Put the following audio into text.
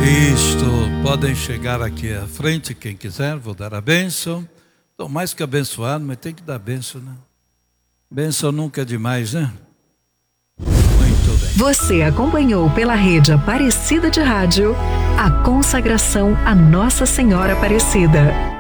Cristo. Podem chegar aqui à frente, quem quiser, vou dar a bênção. Estou mais que abençoado, mas tem que dar bênção, né? Bênção nunca é demais, né? Muito bem. Você acompanhou pela rede Aparecida de Rádio a consagração a Nossa Senhora Aparecida.